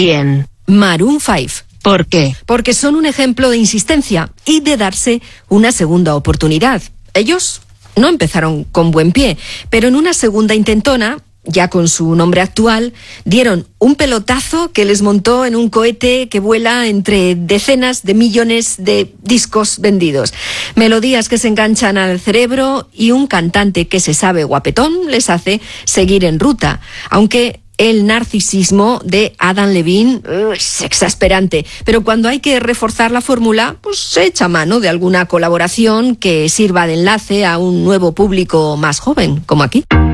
¿Quién? Maroon 5. ¿Por qué? Porque son un ejemplo de insistencia y de darse una segunda oportunidad. Ellos no empezaron con buen pie, pero en una segunda intentona, ya con su nombre actual, dieron un pelotazo que les montó en un cohete que vuela entre decenas de millones de discos vendidos. Melodías que se enganchan al cerebro y un cantante que se sabe guapetón les hace seguir en ruta, aunque el narcisismo de Adam Levine es exasperante, pero cuando hay que reforzar la fórmula, pues se echa mano de alguna colaboración que sirva de enlace a un nuevo público más joven, como aquí.